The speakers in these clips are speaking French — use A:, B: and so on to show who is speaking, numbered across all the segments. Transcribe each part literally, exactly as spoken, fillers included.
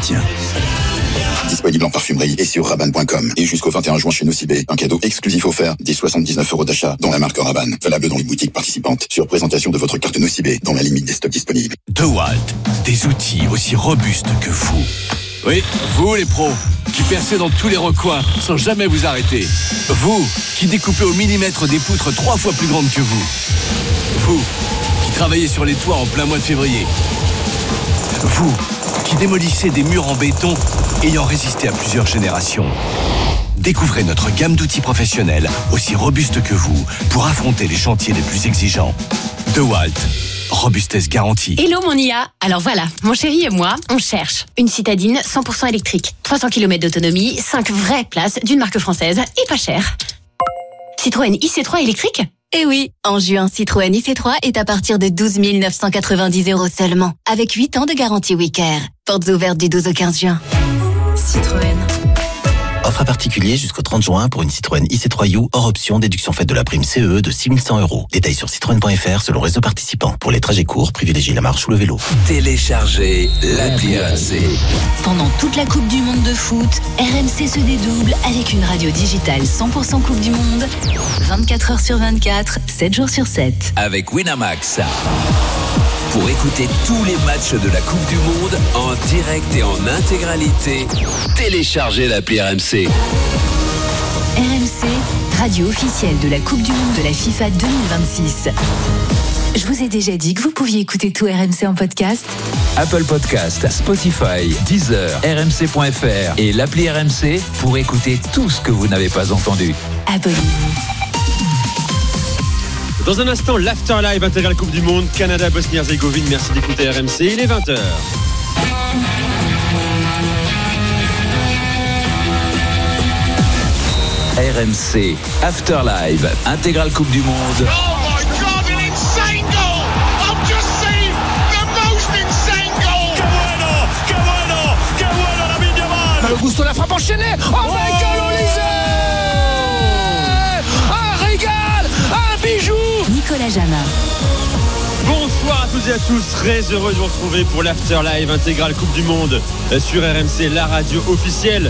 A: tien. Disponible en parfumerie et sur Rabanne point com. Et jusqu'au vingt et un juin chez Nocibé, un cadeau exclusif offert, dix virgule soixante-dix-neuf euros d'achat dans la marque Rabanne. Valable dans les boutiques participantes. Sur présentation de votre carte Nocibé, dans la limite des stocks disponibles.
B: DeWalt, des outils aussi robustes que vous. Oui, vous les pros, qui percez dans tous les recoins sans jamais vous arrêter. Vous, qui découpez au millimètre des poutres trois fois plus grandes que vous. Vous, qui travaillez sur les toits en plein mois de février. Vous, qui démolissez des murs en béton ayant résisté à plusieurs générations. Découvrez notre gamme d'outils professionnels aussi robustes que vous pour affronter les chantiers les plus exigeants. DeWalt, robustesse garantie.
C: Hello mon I A. Alors voilà, mon chéri et moi, on cherche une citadine cent pour cent électrique, trois cents kilomètres d'autonomie, cinq vraies places d'une marque française et pas cher. Citroën I C trois électrique ?
D: Eh oui, en juin, Citroën I C trois est à partir de douze mille neuf cent quatre-vingt-dix euros seulement, avec huit ans de garantie WeCare. Portes ouvertes du douze au quinze juin.
C: Citroën.
E: Offre à particulier jusqu'au trente juin pour une Citroën I C trois U hors option déduction faite de la prime C E E de six mille cent euros. Détails sur citroën point f r selon réseau participant. Pour les trajets courts, privilégiez la marche ou le vélo.
B: Téléchargez l'appli R M C.
D: Pendant toute la Coupe du Monde de foot, R M C se dédouble avec une radio digitale cent pour cent Coupe du Monde, vingt-quatre heures sur vingt-quatre, sept jours sur sept.
B: Avec Winamax. Pour écouter tous les matchs de la Coupe du Monde en direct et en intégralité, téléchargez l'appli R M C.
D: R M C, radio officielle de la Coupe du Monde de la FIFA deux mille vingt-six. Je vous ai déjà dit que vous pouviez écouter tout R M C en podcast.
F: Apple Podcast, Spotify, Deezer, R M C point F R et l'appli R M C pour écouter tout ce que vous n'avez pas entendu.
D: Abonnez-vous.
G: Dans un instant, l'After Live intégral Coupe du Monde, Canada, Bosnie-Herzégovine. Merci d'écouter R M C, il est vingt heures.
F: R M C, After Live, intégral Coupe du Monde.
H: Oh my God, an insane goal! I've just seen the most insane goal!
I: Que bueno, que bueno, que bueno la Lamine Yamal!
J: Le Gusto la frappe enchaînée. Oh, oh Michael Olise! Un régal, un bijou!
D: Nicolas Jamin.
G: Bonsoir à toutes et à tous, très heureux de vous retrouver pour l'After Live intégral Coupe du Monde sur R M C, la radio officielle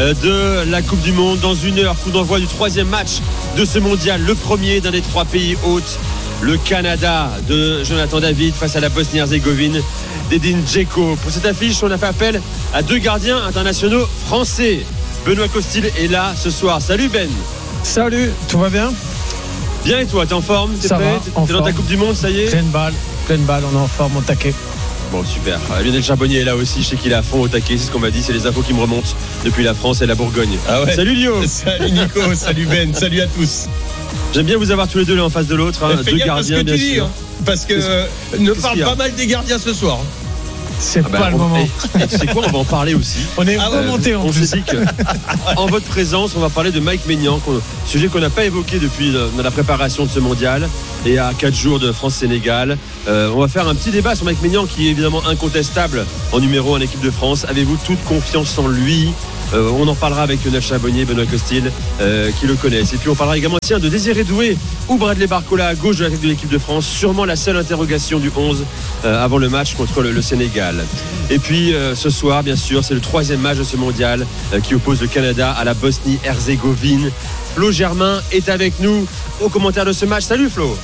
G: de la Coupe du Monde. Dans une heure, coup d'envoi du troisième match de ce mondial, le premier d'un des trois pays hôtes, le Canada de Jonathan David face à la Bosnie-Herzégovine d'Edin Dzeko. Pour cette affiche, on a fait appel à deux gardiens internationaux français. Benoît Costil est là ce soir. Salut Ben.
K: Salut, tout va bien?
G: Bien et toi, t'es en forme? T'es
K: ça
G: prêt?
K: va,
G: T'es
K: en
G: dans
K: forme.
G: ta Coupe du Monde, ça y est?
K: Pleine balle, pleine balle, on est en forme, au taquet.
G: Bon, super. Lionel Charbonnier est là aussi, je sais qu'il est à fond au taquet, c'est ce qu'on m'a dit, c'est les infos qui me remontent depuis la France et la Bourgogne.
L: Ah ouais.
G: Salut Lio.
L: Salut Nico, salut Ben, salut à tous.
G: J'aime bien vous avoir tous les deux l'un en face de l'autre, hein, deux gardiens
L: que
G: bien
L: tu dis,
G: sûr.
L: hein, parce que euh, ne parle pas mal des gardiens ce soir.
K: C'est
G: ah bah,
K: pas le
G: on,
K: moment.
G: Et, et tu sais quoi, on va en parler aussi.
K: On est
L: ah
K: remonté
G: euh,
K: en
G: on
K: plus.
G: s'est dit que, en votre présence, on va parler de Mike Maignan, sujet qu'on n'a pas évoqué depuis dans la préparation de ce mondial et à quatre jours de France-Sénégal. Euh, on va faire un petit débat sur Mike Maignan qui est évidemment incontestable en numéro un en équipe de France. Avez-vous toute confiance en lui? Euh, on en parlera avec Lionel Charbonnier, Benoît Costil, euh, qui le connaissent. Et puis on parlera également tiens, de Désiré Doué ou Bradley Barcola à gauche de l'attaque de l'équipe de France. Sûrement la seule interrogation du onze euh, avant le match contre le, le Sénégal. Et puis euh, ce soir, bien sûr, c'est le troisième match de ce mondial euh, qui oppose le Canada à la Bosnie-Herzégovine. Flo Germain est avec nous au commentaire de ce match. Salut Flo.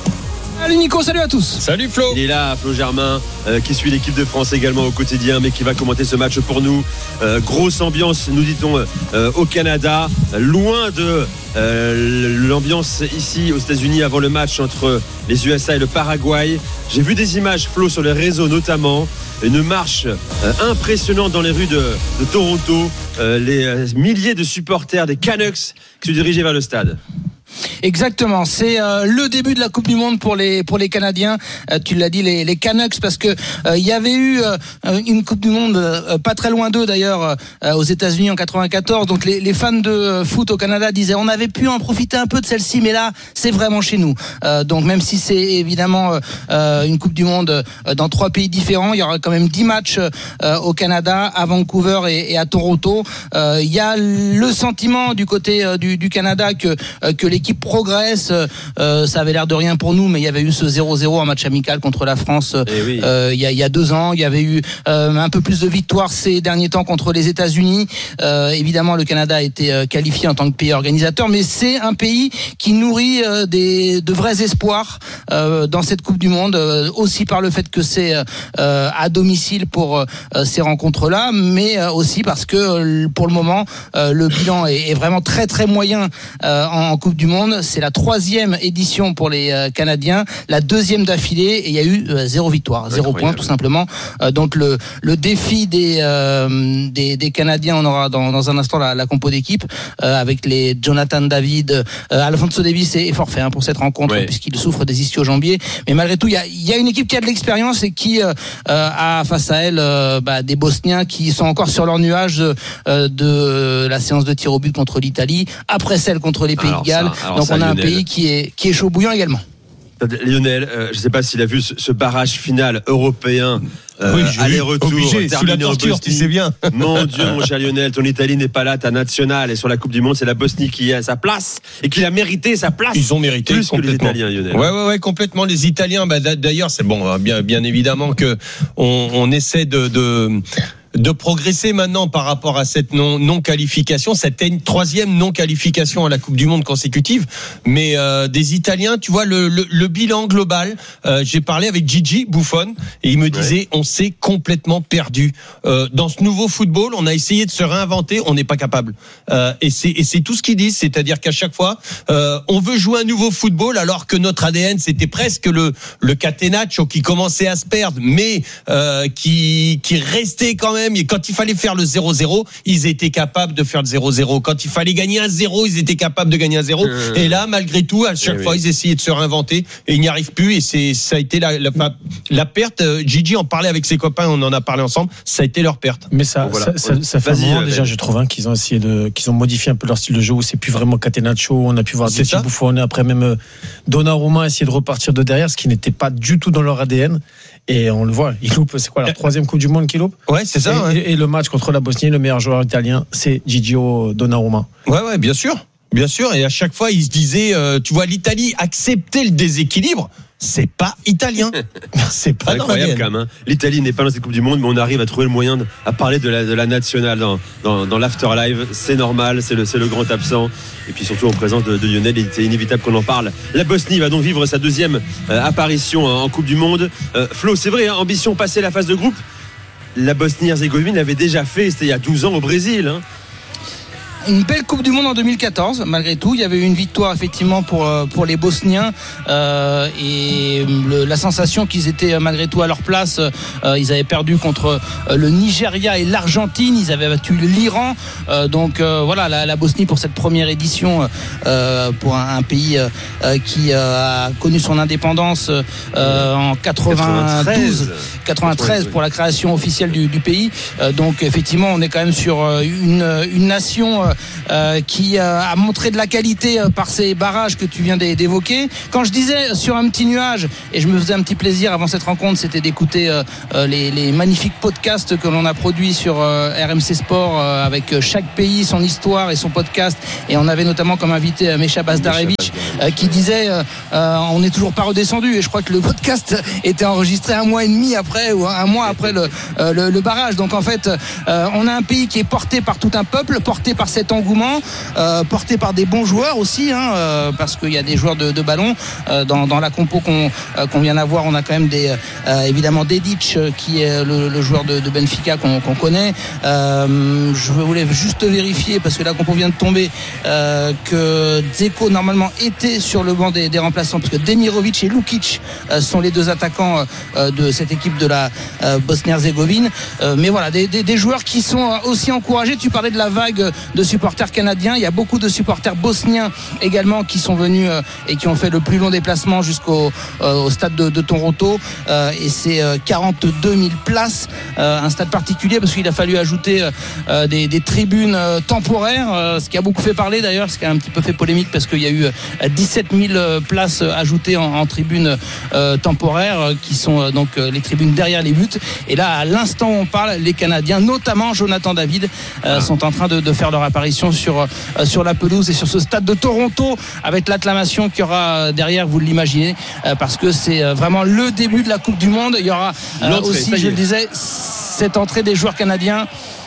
J: Salut Nico, salut à tous.
L: Salut Flo.
G: Il est là, Flo Germain, euh, qui suit l'équipe de France également au quotidien, mais qui va commenter ce match pour nous. Euh, grosse ambiance, nous dit-on, euh, au Canada, loin de euh, l'ambiance ici aux États-Unis avant le match entre les U S A et le Paraguay. J'ai vu des images, Flo, sur les réseaux notamment. Une marche euh, impressionnante dans les rues de, de Toronto. Euh, les euh, milliers de supporters des Canucks qui se dirigeaient vers le stade.
J: Exactement, c'est euh, le début de la Coupe du Monde pour les pour les Canadiens. Euh, tu l'as dit, les, les Canucks, parce que il euh, y avait eu euh, une Coupe du Monde euh, pas très loin d'eux d'ailleurs euh, aux États-Unis en quatre-vingt-quatorze. Donc les, les fans de foot au Canada disaient on avait pu en profiter un peu de celle-ci, mais là c'est vraiment chez nous. Euh, donc même si c'est évidemment euh, une Coupe du Monde euh, dans trois pays différents, il y aura quand même dix matchs euh, au Canada, à Vancouver et, et à Toronto. Il euh, y a le sentiment du côté euh, du, du Canada que euh, que l'équipe progresse. Euh, ça avait l'air de rien pour nous, mais il y avait eu ce zéro zéro en match amical contre la France oui. euh, il, y a, il y a deux ans. Il y avait eu euh, un peu plus de victoires ces derniers temps contre les États-Unis. Euh, évidemment, le Canada a été euh, qualifié en tant que pays organisateur, mais c'est un pays qui nourrit euh, des, de vrais espoirs euh, dans cette Coupe du Monde, euh, aussi par le fait que c'est euh, à domicile pour euh, ces rencontres-là, mais euh, aussi parce que euh, pour le moment, euh, le bilan est, est vraiment très très moyen euh, en, en Coupe du Monde. C'est la troisième édition pour les euh, Canadiens, la deuxième d'affilée, et il y a eu euh, zéro victoire, zéro point tout simplement. Euh, donc le, le défi des, euh, des des Canadiens, on aura dans, dans un instant la, la compo d'équipe euh, avec les Jonathan David, euh, Alphonso Davies est, est forfait hein, pour cette rencontre oui. puisqu'il souffre des ischio-jambiers. Mais malgré tout, il y a, y a une équipe qui a de l'expérience et qui euh, a face à elle euh, bah, des Bosniens qui sont encore sur leur nuage euh, de la séance de tir au but contre l'Italie, après celle contre les Pays de Galles. Donc ça, on a Lionel. un pays qui est qui est chaud bouillant également.
G: Lionel, euh, je ne sais pas s'il a vu ce, ce barrage final européen. Euh,
L: oui,
G: aller-retour,
L: obligé, sous la torture, tu sais bien.
G: Mon Dieu, mon cher Lionel, ton Italie n'est pas là, ta nationale. Et sur la Coupe du Monde, c'est la Bosnie qui a sa place et qui a mérité sa place.
L: Ils ont mérité
G: plus que les Italiens, Lionel.
L: Ouais, ouais, ouais, complètement. Les Italiens, bah, d'ailleurs, c'est bon, bien, bien évidemment que on, on essaie de, de de progresser maintenant par rapport à cette non, non qualification, cette une troisième non qualification à la Coupe du Monde consécutive. Mais euh, des Italiens, tu vois le, le, le bilan global. Euh, j'ai parlé avec Gigi Buffon et il me disait ouais. on s'est complètement perdu euh, dans ce nouveau football. On a essayé de se réinventer, on n'est pas capable. Euh, et c'est et c'est tout ce qu'ils disent, c'est-à-dire qu'à chaque fois euh, on veut jouer un nouveau football alors que notre A D N c'était presque le le catenaccio qui commençait à se perdre, mais euh, qui qui restait quand même. Et quand il fallait faire le zéro zéro, ils étaient capables de faire le zéro zéro. Quand il fallait gagner un zéro, ils étaient capables de gagner un zéro. Mmh. Et là, malgré tout, à chaque oui, fois, oui. ils essayaient de se réinventer et ils n'y arrivent plus. Et c'est, ça a été la, la, la perte. Gigi en parlait avec ses copains, on en a parlé ensemble. Ça a été leur perte.
K: Mais ça, voilà. ça, ça, ça fait un moment déjà, je trouve, hein, qu'ils ont essayé de, qu'ils ont modifié un peu leur style de jeu où c'est plus vraiment catenaccio. On a pu voir des petits bouffons. Après, même Donnarumma essayer de repartir de derrière, ce qui n'était pas du tout dans leur A D N. Et on le voit, il loupe, c'est quoi la troisième Coupe du Monde qu'il loupe ?
L: Ouais, c'est ça.
K: Et,
L: ouais.
K: et, et le match contre la Bosnie, le meilleur joueur italien, c'est Gigio Donnarumma.
L: Ouais, ouais, bien sûr, bien sûr. Et à chaque fois, il se disait, euh, tu vois, l'Italie acceptait le déséquilibre. C'est pas italien. C'est pas
G: c'est incroyable quand même. Hein. L'Italie n'est pas dans cette Coupe du Monde, mais on arrive à trouver le moyen de, à parler de la, de la nationale dans, dans, dans l'afterlive. C'est normal, c'est le, c'est le grand absent. Et puis surtout en présence de, de Lionel, il était inévitable qu'on en parle. La Bosnie va donc vivre sa deuxième euh, apparition en Coupe du Monde. Euh, Flo, c'est vrai, hein, ambition passer la phase de groupe. La Bosnie-Herzégovine l'avait déjà fait, c'était il y a douze ans au Brésil. Hein.
J: Une belle Coupe du Monde en deux mille quatorze, malgré tout. Il y avait eu une victoire effectivement pour pour les Bosniens euh, et le, la sensation qu'ils étaient malgré tout à leur place. Euh, ils avaient perdu contre le Nigeria et l'Argentine. Ils avaient battu l'Iran. Euh, donc euh, voilà, la, la Bosnie pour cette première édition, euh, pour un, un pays euh, qui euh, a connu son indépendance euh, en quatre-vingt-douze, quatre-vingt-treize pour la création officielle du, du pays. Euh, donc effectivement, on est quand même sur une une nation euh, Euh, qui euh, a montré de la qualité euh, par ces barrages que tu viens d'évoquer. Quand je disais sur un petit nuage, et je me faisais un petit plaisir avant cette rencontre, c'était d'écouter euh, euh, les, les magnifiques podcasts que l'on a produits sur euh, R M C Sport euh, avec chaque pays, son histoire et son podcast. Et on avait notamment comme invité euh, Mecha Bazdarevic euh, qui disait euh, euh, on n'est toujours pas redescendu. Et je crois que le podcast était enregistré un mois et demi après ou un mois après le, euh, le, le barrage. Donc en fait, euh, on a un pays qui est porté par tout un peuple, porté par cet engouement, euh, porté par des bons joueurs aussi, hein, euh, parce qu'il y a des joueurs de, de ballon euh, dans, dans la compo qu'on, euh, qu'on vient d'avoir. On a quand même des euh, évidemment Dedic euh, qui est le, le joueur de, de Benfica qu'on, qu'on connaît. Euh, je voulais juste vérifier parce que la compo vient de tomber euh, que Dzeko normalement était sur le banc des, des remplaçants parce que Demirovic et Lukic euh, sont les deux attaquants euh, de cette équipe de la euh, Bosnie-Herzégovine. Euh, mais voilà, des, des, des joueurs qui sont aussi encouragés. Tu parlais de la vague de supporters canadiens. Il y a beaucoup de supporters bosniens également qui sont venus euh, et qui ont fait le plus long déplacement jusqu'au euh, au stade de, de Toronto. Euh, et c'est euh, quarante-deux mille places, euh, un stade particulier parce qu'il a fallu ajouter euh, des, des tribunes euh, temporaires, euh, ce qui a beaucoup fait parler d'ailleurs, ce qui a un petit peu fait polémique parce qu'il y a eu euh, dix-sept mille places ajoutées en, en tribunes euh, temporaires euh, qui sont euh, donc euh, les tribunes derrière les buts. Et là, à l'instant où on parle, les Canadiens, notamment Jonathan David, euh, ah. sont en train de, de faire leur apparition apparition sur, euh, sur la pelouse et sur ce stade de Toronto, avec l'acclamation qu'il y aura derrière, vous l'imaginez, euh, parce que c'est euh, vraiment le début de la Coupe du Monde. Il y aura euh, aussi, je le disais, cette entrée des joueurs canadiens.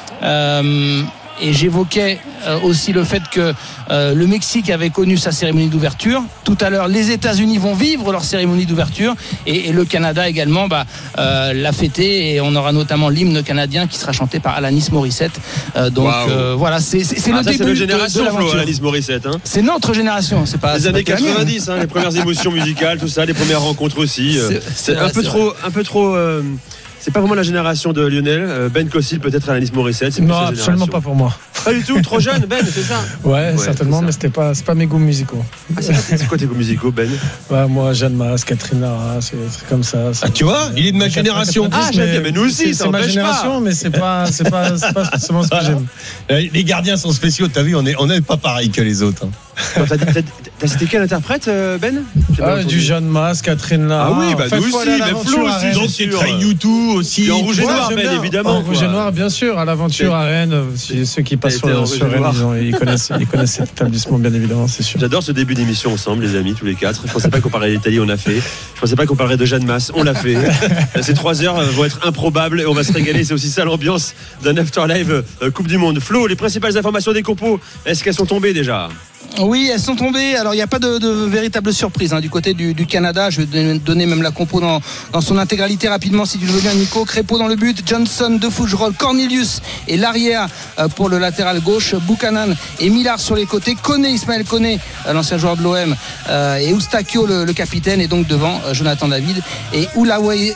J: Euh, Et j'évoquais euh, aussi le fait que euh, le Mexique avait connu sa cérémonie d'ouverture. Tout à l'heure, les États-Unis vont vivre leur cérémonie d'ouverture et, et le Canada également bah, euh, l'a fêté. Et on aura notamment l'hymne canadien qui sera chanté par Alanis Morissette. Euh, donc wow. euh, voilà, c'est, c'est, c'est ah,
G: le
J: ça,
G: début
J: c'est
G: notre génération,
J: de, de l'aventure.
G: Flo, Alanis Morissette. Hein.
J: C'est notre génération, c'est pas
G: les
J: c'est
G: années
J: pas
G: quatre-vingt-dix, hein, les premières émotions musicales, tout ça, les premières rencontres aussi. C'est, c'est, c'est vrai, un, peu trop, un peu trop, un peu trop. C'est pas vraiment la génération de Lionel. Ben Cossil, peut-être Alanis Morissette. C'est
K: non, absolument pas pour moi.
G: Pas du tout, trop jeune, Ben, c'est ça.
K: Ouais, ouais certainement, mais c'était pas, c'est pas mes goûts musicaux.
G: Ah, c'est, c'est quoi tes goûts musicaux, Ben?
K: Ouais, moi, Jeanne Masse, Catherine Lara, c'est, c'est comme ça. C'est...
L: Ah, tu vois, il est de ma génération.
G: Ah, j'aime bien, mais nous aussi,
K: c'est,
G: ça
K: c'est ma génération,
G: pas.
K: mais c'est pas, c'est pas, c'est pas forcément ce que j'aime.
L: Les gardiens sont spéciaux, t'as vu, on est, on est pas pareil que les autres. Hein.
G: Attends, t'as, t'as, t'as cité quel interprète, Ben?
K: Ah, du Jeanne Masse, Catherine Lara.
G: Ah oui, bah nous aussi, mais Flo aussi,
L: donc c'est très YouTube aussi.
G: En rouge et noir, Ben, évidemment.
K: En rouge et noir, bien sûr, à l'aventure à Rennes. Ceux qui passent sur, sur Rennes, ils, ont, ils, connaissent, ils connaissent cet établissement, bien évidemment, c'est sûr.
G: J'adore ce début d'émission ensemble, les amis, tous les quatre. Je pensais pas qu'on parlerait d'Italie, on l'a fait. Je pensais pas qu'on parlerait de Jeanne Masse, on l'a fait. Ces trois heures vont être improbables et on va se régaler. C'est aussi ça l'ambiance d'un Afterlive Coupe du Monde. Flo, les principales informations des compos, est-ce qu'elles sont tombées déjà?
J: Oui, elles sont tombées. Alors, il n'y a pas de, de véritable surprise hein, du côté du, du Canada. Je vais donner même la compo dans, dans son intégralité rapidement, si tu le veux bien, Nico. Crépeau dans le but, Johnson, De Fougerolles, Cornelius et l'arrière euh, pour le latéral gauche, Buchanan et Millard sur les côtés, Koné, Ismaël Koné, euh, l'ancien joueur de l'O M, euh, et Eustakio, le, le capitaine, et donc devant euh, Jonathan David et Oulaoué.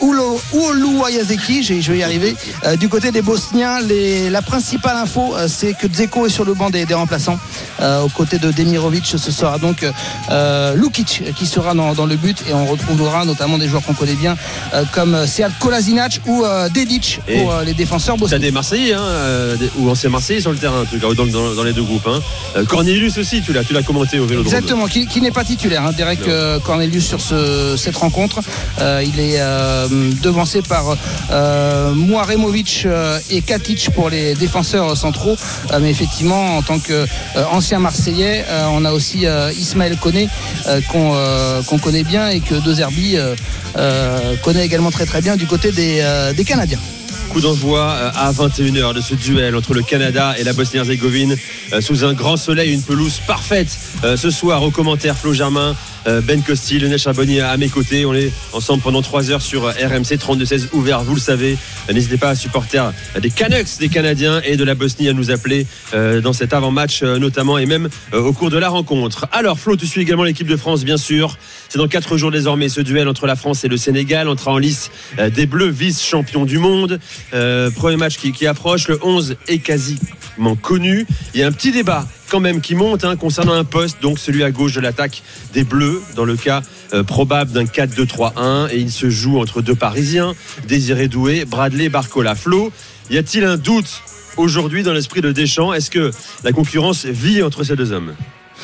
J: Oluwayazeki, je vais y arriver. Euh, du côté des Bosniens, les, la principale info, euh, c'est que Dzeko est sur le banc des, des remplaçants, euh, aux côtés de Demirovic. Ce sera donc euh, Lukic qui sera dans, dans le but, et on retrouvera notamment des joueurs qu'on connaît bien, euh, comme Sead Kolasinac ou euh, Dedic pour euh, les défenseurs bosniens.
G: T'as des Marseillais, hein, euh, des, ou anciens Marseillais sur le terrain, en tout cas, dans, dans, dans les deux groupes. Hein. Euh, Cornelius aussi, tu l'as, tu l'as commenté au Vélodrome.
J: Exactement, qui, qui n'est pas titulaire. Hein, Derek euh, Cornelius sur ce, cette rencontre, euh, il est euh, devancé par euh, Muaremovic euh, et Katic pour les défenseurs centraux, euh, mais effectivement en tant qu'ancien euh, Marseillais, euh, on a aussi euh, Ismaël Koné euh, qu'on, euh, qu'on connaît bien et que De Zerbi euh, euh, connaît également très très bien du côté des, euh, des Canadiens.
G: Coup d'envoi à vingt et une heures de ce duel entre le Canada et la Bosnie-Herzégovine, sous un grand soleil, une pelouse parfaite. Ce soir, au commentaire, Flo Germain, Ben Costil, Lionel Charbonnier à mes côtés. On est ensemble pendant trois heures sur R M C trente-deux seize ouvert, vous le savez. N'hésitez pas à supporter des Canucks, des Canadiens et de la Bosnie à nous appeler dans cet avant-match notamment, et même au cours de la rencontre. Alors Flo, tu suis également l'équipe de France, bien sûr. C'est dans quatre jours désormais ce duel entre la France et le Sénégal. Entra en lice des Bleus, vice-champions du monde. Euh, premier match qui, qui approche, le onze est quasiment connu. Il y a un petit débat quand même qui monte hein, concernant un poste, donc celui à gauche de l'attaque des Bleus, dans le cas euh, probable d'un quatre deux trois un, et il se joue entre deux Parisiens, Désiré Doué, Bradley Barcola. Flo, y a-t-il un doute aujourd'hui dans l'esprit de Deschamps? Est-ce que la concurrence vit entre ces deux hommes?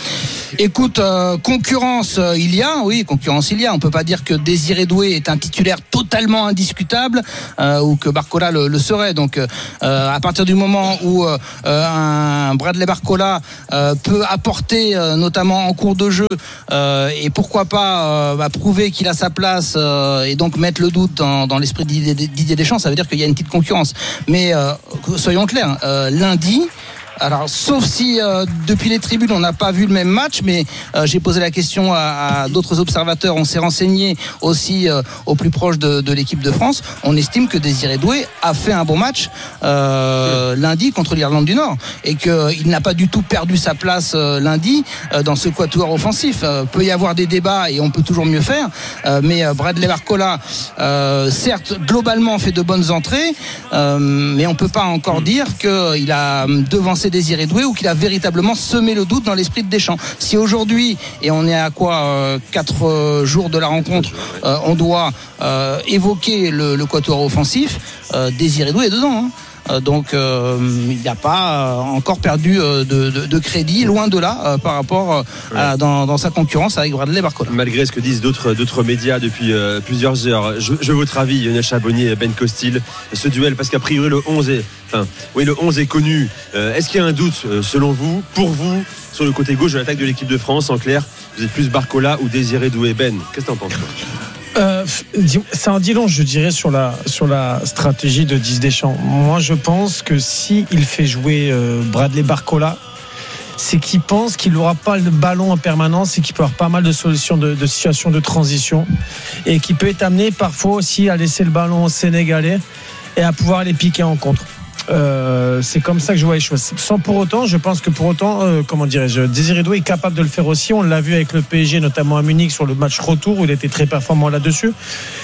J: Écoute, euh, concurrence, euh, il y a, oui, concurrence, il y a. On peut pas dire que Désiré Doué est un titulaire totalement indiscutable euh, ou que Barcola le, le serait. Donc, euh, à partir du moment où euh, un Bradley Barcola euh, peut apporter, euh, notamment en cours de jeu, euh, et pourquoi pas euh, bah, prouver qu'il a sa place euh, et donc mettre le doute dans, dans l'esprit de Didier Deschamps, ça veut dire qu'il y a une petite concurrence. Mais euh, soyons clairs, euh, lundi. Alors, sauf si euh, depuis les tribunes on n'a pas vu le même match, mais euh, j'ai posé la question à, à d'autres observateurs, on s'est renseigné aussi euh, au plus proche de, de l'équipe de France. On estime que Désiré Doué a fait un bon match euh, lundi contre l'Irlande du Nord et qu'il n'a pas du tout perdu sa place euh, lundi euh, dans ce quatuor offensif. Euh, peut y avoir des débats et on peut toujours mieux faire, euh, mais euh, Bradley Barcola, euh, certes globalement fait de bonnes entrées, euh, mais on peut pas encore dire qu'il a devancé Désiré Doué ou qu'il a véritablement semé le doute dans l'esprit de Deschamps. Si aujourd'hui, et on est à quoi euh, quatre euh, jours de la rencontre, euh, on doit euh, évoquer le, le quatuor offensif, euh, Désiré Doué est dedans. Hein. Euh, donc euh, il n'a pas encore perdu de, de, de crédit, loin de là, euh, par rapport à, dans, dans sa concurrence avec Bradley Barcola.
G: Malgré ce que disent d'autres, d'autres médias depuis euh, plusieurs heures, je, je veux votre avis, Lionel Charbonnier et Ben Costil, ce duel, parce qu'a priori le onze est, enfin, oui, le onze est connu. Euh, est-ce qu'il y a un doute, euh, selon vous, pour vous, sur le côté gauche de l'attaque de l'équipe de France? En clair, vous êtes plus Barcola ou Désiré Doué? Ben, qu'est-ce que t'en penses?
K: Euh, ça en dit long, je dirais, sur la, sur la stratégie de Didier Deschamps. Moi, je pense que si il fait jouer euh, Bradley Barcola, c'est qu'il pense qu'il n'aura pas le ballon en permanence et qu'il peut avoir pas mal de solutions de, de situations de transition et qu'il peut être amené parfois aussi à laisser le ballon aux Sénégalais et à pouvoir les piquer en contre. Euh, c'est comme ça que je vois les choses. Sans pour autant, je pense que pour autant, euh, comment dirais-je, Désiré Doué est capable de le faire aussi. On l'a vu avec le P S G, notamment à Munich sur le match retour où il était très performant là-dessus.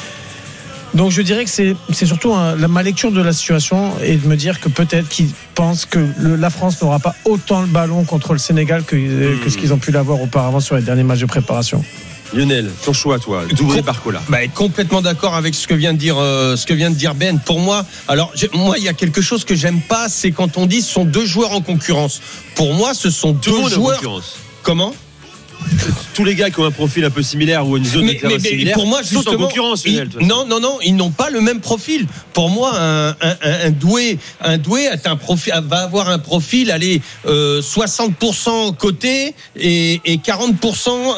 K: Donc je dirais que c'est, c'est surtout un, la, ma lecture de la situation et de me dire que peut-être qu'ils pensent que le, la France n'aura pas autant le ballon contre le Sénégal que, mmh. que ce qu'ils ont pu l'avoir auparavant sur les derniers matchs de préparation.
G: Lionel, ton choix, toi, Doué Barcola.
L: Bah, complètement d'accord avec ce que vient de dire, euh, ce que vient de dire Ben. Pour moi, alors moi, il y a quelque chose que j'aime pas, c'est quand on dit ce sont deux joueurs en concurrence. Pour moi, ce sont
G: Tout
L: deux
G: le
L: joueurs.
G: En concurrence.
L: Comment?
G: Tous les gars qui ont un profil un peu similaire ou une zone
L: mais,
G: de terrain
L: mais, mais
G: similaire
L: pour moi,
G: sont en concurrence.
L: Ils,
G: Lionel,
L: non, non, non, ils n'ont pas le même profil. Pour moi, un, un, un doué, un doué est un profil, va avoir un profil, allez, euh, soixante pour cent côté et, et quarante pour cent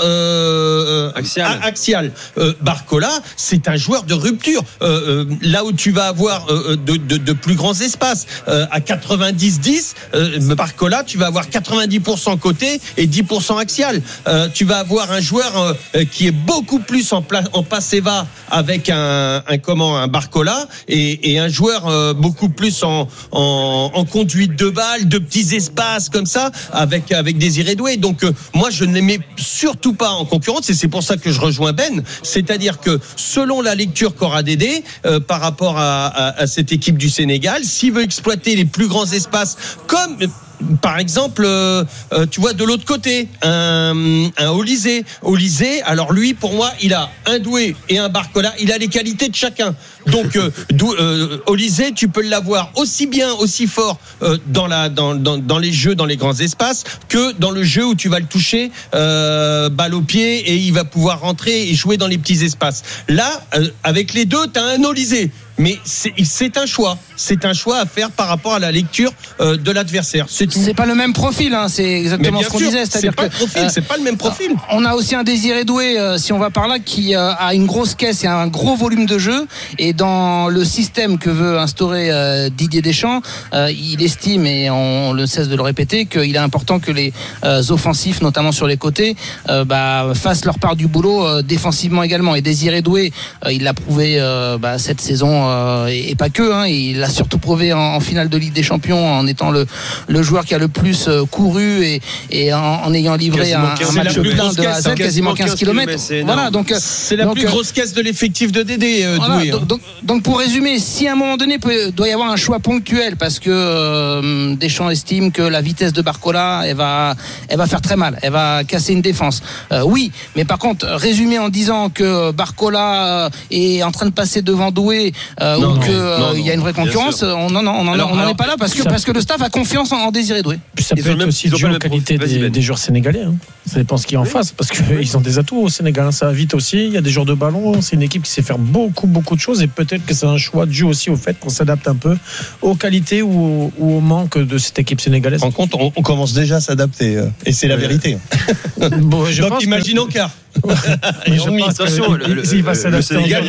L: euh,
G: axial.
L: axial. Euh, Barcola, c'est un joueur de rupture. Euh, euh, là où tu vas avoir euh, de, de, de plus grands espaces, euh, à quatre-vingt-dix dix, euh, Barcola, tu vas avoir quatre-vingt-dix pour cent côté et dix pour cent axial. Euh, tu vas avoir un joueur euh, qui est beaucoup plus en, pla- en passe et va avec un, un comment un Barcola et, et un joueur euh, beaucoup plus en, en, en conduite de balle, de petits espaces comme ça avec avec Désiré Doué. Donc euh, moi je ne les mets surtout pas en concurrence et c'est pour ça que je rejoins Ben. C'est-à-dire que selon la lecture qu'aura Dédé euh, par rapport à, à, à cette équipe du Sénégal, s'il veut exploiter les plus grands espaces comme par exemple, euh, euh, tu vois de l'autre côté un, un Olysée. Olysée, alors lui, pour moi, il a un Doué et un Barcola. Il a les qualités de chacun. Donc, euh, Dou, euh, Olysée, tu peux l'avoir aussi bien, aussi fort euh, dans la, dans, dans, dans les jeux, dans les grands espaces, que dans le jeu où tu vas le toucher, euh, balle au pied, et il va pouvoir rentrer et jouer dans les petits espaces. Là, euh, avec les deux, t'as un Olysée. Mais c'est, c'est un choix. C'est un choix à faire par rapport à la lecture euh, de l'adversaire. C'est tout.
J: C'est pas le même profil, hein. C'est exactement ce qu'on
L: sûr,
J: disait. C'est-à-dire
L: c'est pas
J: que,
L: le profil,
J: euh,
L: c'est pas le même profil.
J: On a aussi un Désiré Doué, euh, si on va par là, qui euh, a une grosse caisse et un gros volume de jeu. Et dans le système que veut instaurer euh, Didier Deschamps, euh, il estime, et on, on le cesse de le répéter, qu'il est important que les euh, offensifs, notamment sur les côtés, euh, bah, fassent leur part du boulot euh, défensivement également. Et Désiré Doué, euh, il l'a prouvé euh, bah, cette saison. Euh, et, et pas que, hein, il l'a surtout prouvé en, en finale de Ligue des Champions en étant le, le joueur qui a le plus euh, couru et, et en, en ayant livré un, un match plein de A à Z, quasiment quinze kilomètres.
L: Voilà, donc c'est la donc, plus grosse caisse de l'effectif de Dédé. Euh,
J: voilà,
L: Doué,
J: donc,
L: hein.
J: donc, donc pour résumer, si à un moment donné peut, doit y avoir un choix ponctuel parce que euh, Deschamps estime que la vitesse de Barcola elle va, elle va faire très mal, elle va casser une défense. Euh, oui, mais par contre résumer en disant que Barcola est en train de passer devant Doué euh, ou qu'il euh, y a une vraie concurrence, on n'en on en, on en est pas là parce que, parce que le staff a confiance en, en Désiré Doué.
K: Puis ça ils peut être même, aussi dû aux qualités des, des joueurs sénégalais. Hein. Ça dépend ce qu'il y a en oui. face parce qu'ils ont des atouts au Sénégal. Hein. Ça va vite aussi. Il y a des joueurs de ballon. C'est une équipe qui sait faire beaucoup, beaucoup de choses et peut-être que c'est un choix dû aussi au fait qu'on s'adapte un peu aux qualités ou au, ou au manque de cette équipe sénégalaise.
L: En compte, on, on commence déjà à s'adapter et c'est la ouais. vérité.
K: Bon, je
L: Donc
K: pense
L: imaginons
K: que...
L: car.
G: Attention, le, le, le, le, Sénégal,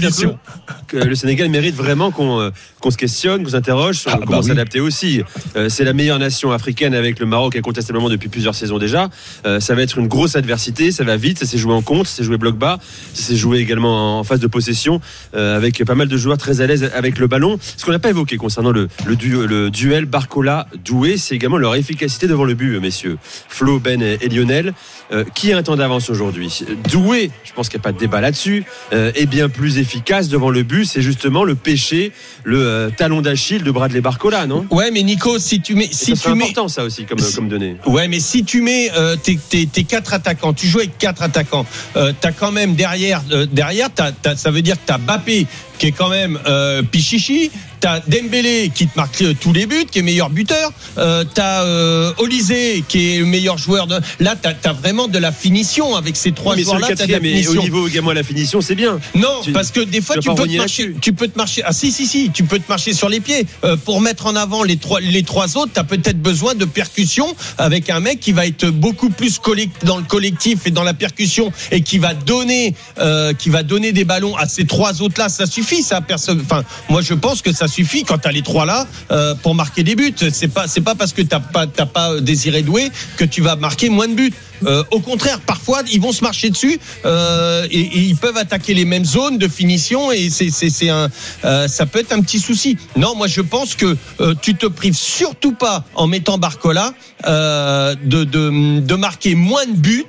G: le, le Sénégal mérite vraiment qu'on, euh, qu'on se questionne, qu'on s'interroge sur ah, comment bah s'adapter oui. aussi. Euh, c'est la meilleure nation africaine avec le Maroc incontestablement depuis plusieurs saisons déjà. Euh, ça va être une grosse adversité, ça va vite, ça s'est joué en contre, ça s'est joué bloc bas, ça s'est joué également en phase de possession euh, avec pas mal de joueurs très à l'aise avec le ballon. Ce qu'on n'a pas évoqué concernant le, le, du, le duel Barcola-Doué, c'est également leur efficacité devant le but, messieurs. Flo, Ben et, et Lionel. Euh, qui a un temps d'avance aujourd'hui? Doué, je pense qu'il n'y a pas de débat là-dessus, euh, est bien plus efficace devant le but. C'est justement le péché, le euh, talon d'Achille de Bradley Barcola, non?
L: Ouais, mais Nico, si tu mets, si
G: c'est
L: tu mets,
G: important ça aussi comme, comme donnée.
L: Ouais, mais si tu mets euh, tes, tes, tes quatre attaquants, tu joues avec quatre attaquants, euh, t'as quand même derrière, euh, derrière, t'as, t'as, ça veut dire que t'as Mbappé, qui est quand même euh, Pichichi. T'as Dembélé qui te marque tous les buts, qui est meilleur buteur. Euh, t'as euh, Olysée qui est le meilleur joueur. De... Là, t'as, t'as vraiment de la finition avec ces trois
G: oui, mais
L: joueurs-là.
G: T'as de la finition. Mais au niveau également la finition, c'est bien.
L: Non,
G: tu,
L: parce que des fois tu, tu peux te marcher. Tu peux te marcher. Ah si si si, tu peux te marcher sur les pieds euh, pour mettre en avant les trois les trois autres. T'as peut-être besoin de percussion avec un mec qui va être beaucoup plus collect, dans le collectif et dans la percussion et qui va donner euh, qui va donner des ballons à ces trois autres-là. Ça suffit, ça. Personne. Enfin, moi je pense que ça suffit quand t'as les trois là euh, pour marquer des buts. C'est pas c'est pas parce que t'as pas t'as pas Désiré Doué que tu vas marquer moins de buts. Euh, au contraire, parfois ils vont se marcher dessus euh, et, et ils peuvent attaquer les mêmes zones de finition et c'est c'est c'est un euh, ça peut être un petit souci. Non, moi je pense que euh, tu te prives surtout pas en mettant Barcola euh, de de de marquer moins de buts.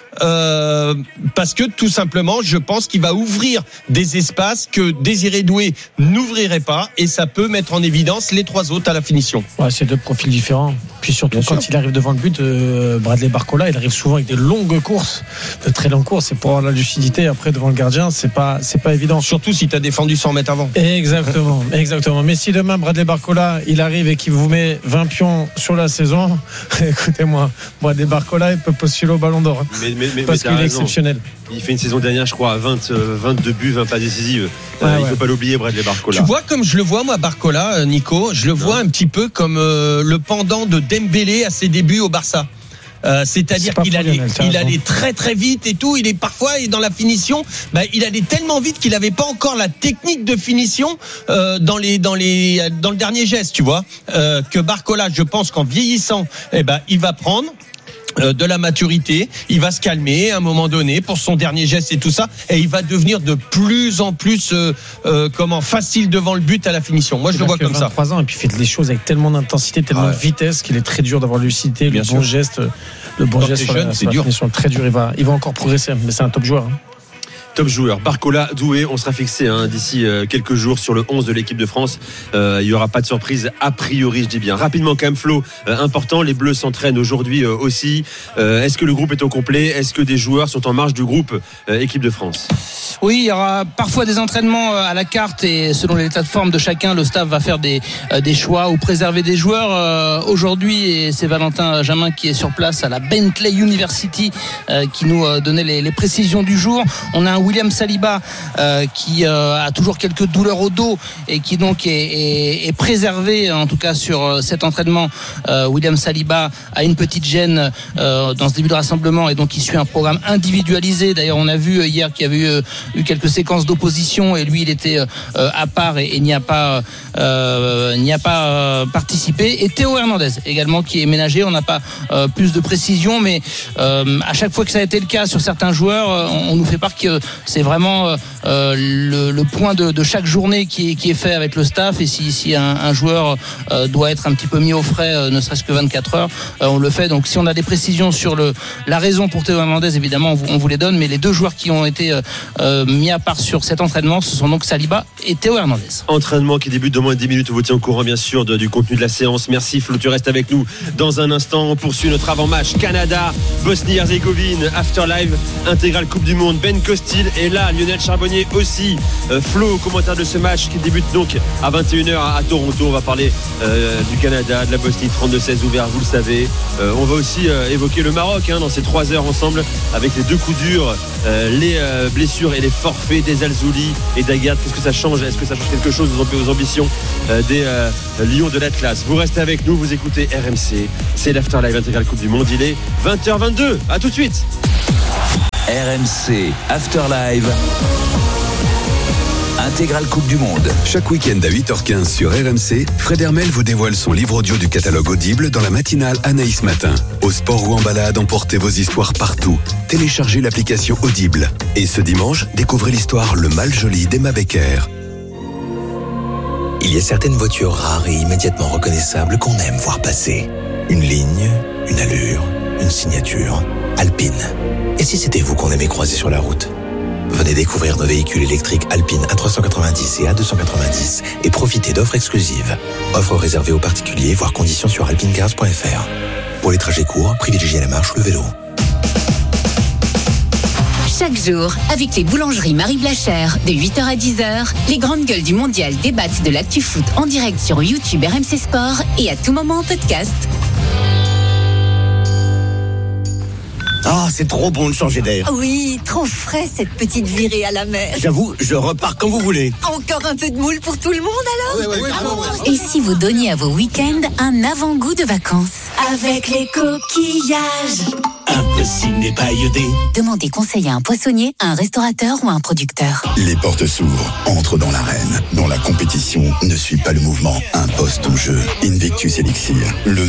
L: Euh, parce que tout simplement je pense qu'il va ouvrir des espaces que Désiré Doué n'ouvrirait pas et ça peut mettre en évidence les trois autres à la finition.
K: Ouais, c'est deux profils différents. Puis surtout Bien quand sûr. il arrive devant le but, euh, Bradley Barcola, il arrive souvent avec des longues courses, de très longues courses. Et pour avoir la lucidité après devant le gardien, c'est pas c'est pas évident.
L: Surtout si tu as défendu cent mètres avant.
K: Exactement, exactement. Mais si demain Bradley Barcola, il arrive et qu'il vous met vingt pions sur la saison, écoutez-moi, Bradley Barcola, il peut postuler au Ballon d'Or.
G: Mais, mais, mais,
K: parce qu'il est exceptionnel.
G: Il fait une saison dernière, je crois, à vingt, vingt-deux buts, vingt pas décisives. Ouais, euh, il ne ouais. faut pas l'oublier, Bradley Barcola.
L: Tu vois comme je le vois, moi, Barcola, Nico, je le non. vois un petit peu comme euh, le pendant de Dembélé à ses débuts au Barça. Euh, c'est-à-dire c'est qu'il allait, Lionel, il allait très très vite et tout. Il est parfois et dans la finition, bah, il allait tellement vite qu'il n'avait pas encore la technique de finition euh, dans les dans les dans le dernier geste, tu vois. Euh, que Barcola, je pense qu'en vieillissant, eh ben, il va prendre de la maturité, il va se calmer à un moment donné pour son dernier geste et tout ça, et il va devenir de plus en plus euh, euh, comment facile devant le but à la finition. Moi je il le vois comme ça.
K: vingt-trois ans et puis il fait les choses avec tellement d'intensité, tellement ah ouais. de vitesse qu'il est très dur d'avoir lucidité, le bon geste, le bon Quand geste sur jeune, la, c'est sur dur. La finition, très dur. Il va, il va encore progresser, mais c'est un top joueur. Hein.
G: Top joueur, Barcola, Doué, on sera fixé hein, d'ici euh, quelques jours sur le onze de l'équipe de France. Euh, il n'y aura pas de surprise a priori, je dis bien. Rapidement quand même, Flo, euh, important, les Bleus s'entraînent aujourd'hui euh, aussi. Euh, est-ce que le groupe est au complet ? Est-ce que des joueurs sont en marge du groupe euh, équipe de France ?
J: Oui, il y aura parfois des entraînements à la carte et selon l'état de forme de chacun, le staff va faire des, euh, des choix ou préserver des joueurs. Euh, aujourd'hui, et c'est Valentin Jamin qui est sur place à la Bentley University euh, qui nous euh, donnait les, les précisions du jour. On a un William Saliba euh, qui euh, a toujours quelques douleurs au dos et qui donc est, est, est préservé en tout cas sur cet entraînement. euh, William Saliba a une petite gêne euh, dans ce début de rassemblement et donc il suit un programme individualisé. D'ailleurs on a vu hier qu'il y avait eu, euh, eu quelques séquences d'opposition et lui il était euh, à part et, et n'y a pas euh, n'y a pas euh, participé. Et Théo Hernandez également qui est ménagé. On n'a pas euh, plus de précision mais euh, à chaque fois que ça a été le cas sur certains joueurs on, on nous fait part que c'est vraiment euh, le, le point de, de chaque journée qui est, qui est fait avec le staff et si, si un, un joueur euh, doit être un petit peu mis au frais euh, ne serait-ce que vingt-quatre heures euh, on le fait. Donc si on a des précisions sur le, la raison pour Théo Hernandez évidemment on vous, on vous les donne, mais les deux joueurs qui ont été euh, mis à part sur cet entraînement ce sont donc Saliba et Théo Hernandez.
G: Entraînement qui débute dans moins de dix minutes, on vous tient au courant bien sûr de, du contenu de la séance. Merci Flo, tu restes avec nous dans un instant. On poursuit notre avant-match Canada Bosnie-Herzégovine After Live intégrale Coupe du Monde. Ben Costil est là, Lionel Charbonnier aussi. euh, Flo, commentaire de ce match qui débute donc à vingt et une heures à, à Toronto. On va parler euh, du Canada, de la Bosnie, trente-deux seize ouvert, vous le savez. euh, On va aussi euh, évoquer le Maroc hein, dans ces trois heures ensemble avec les deux coups durs, euh, les euh, blessures et les forfaits des Alzouli et d'Aguerd. Qu'est-ce que ça change ? Est-ce que ça change quelque chose aux ambitions euh, des euh, Lions de l'Atlas ? Vous restez avec nous, vous écoutez R M C. C'est l'After Live intégrale Coupe du Monde. Il est vingt heures vingt-deux. À tout de suite.
F: R M C After Live intégrale Coupe du Monde.
M: Chaque week-end à huit heures quinze sur R M C, Fred Hermel vous dévoile son livre audio du catalogue Audible dans la matinale Anaïs Matin. Au sport ou en balade, emportez vos histoires partout. Téléchargez l'application Audible. Et ce dimanche, découvrez l'histoire Le Mal Joli d'Emma Becker.
N: Il y a certaines voitures rares et immédiatement reconnaissables qu'on aime voir passer. Une ligne, une allure, une signature. Alpine. Et si c'était vous qu'on aimait croiser sur la route ? Venez découvrir nos véhicules électriques Alpine A trois cent quatre-vingt-dix et A deux cent quatre-vingt-dix et profitez d'offres exclusives. Offres réservées aux particuliers, voire conditions sur alpinecars point f r. Pour les trajets courts, privilégiez la marche ou le vélo.
D: Chaque jour, avec les boulangeries Marie Blachère, de huit heures à dix heures, les grandes gueules du mondial débattent de l'actu foot en direct sur YouTube R M C Sport et à tout moment en podcast.
O: Ah, c'est trop bon de changer d'air.
P: Oui, trop frais cette petite virée à la mer.
O: J'avoue, je repars quand vous voulez.
P: Encore un peu de moule pour tout le monde alors?
O: Ouais, ouais, ouais,
D: Et si vous donniez à vos week-ends un avant-goût de vacances?
P: Avec les coquillages.
O: Impossible n'est pas iodé.
D: Demandez conseil à un poissonnier, à un restaurateur ou à un producteur.
A: Les portes s'ouvrent, entre dans l'arène, dont la compétition ne suit pas le mouvement. Un poste en jeu. Invictus Elixir, le